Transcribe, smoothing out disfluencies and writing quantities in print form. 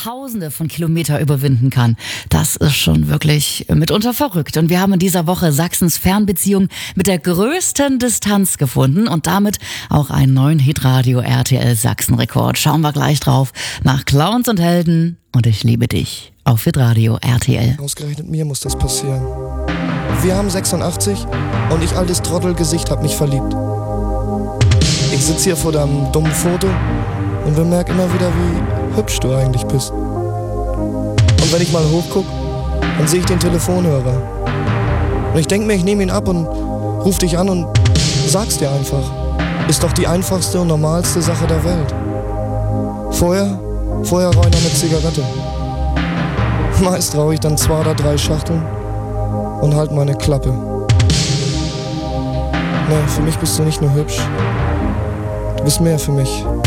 Tausende von Kilometer überwinden kann. Das ist schon wirklich mitunter verrückt. Und wir haben in dieser Woche Sachsens Fernbeziehung mit der größten Distanz gefunden und damit auch einen neuen Hitradio RTL Sachsen-Rekord. Schauen wir gleich drauf. Nach Clowns und Helden und Ich liebe dich auf Hitradio RTL. Ausgerechnet mir muss das passieren. Wir haben 86 und ich, altes Trottelgesicht, hab mich verliebt. Ich sitze hier vor deinem dummen Foto und bemerke immer wieder, wie hübsch du eigentlich bist. Und wenn ich mal hochguck, dann sehe ich den Telefonhörer. Und ich denke mir, ich nehme ihn ab und ruf dich an und sag's dir einfach. Ist doch die einfachste und normalste Sache der Welt. Vorher rauche ich noch eine Zigarette. Meist rauche ich dann 2 oder 3 Schachteln und halt meine Klappe. Nee, für mich bist du nicht nur hübsch, du bist mehr für mich.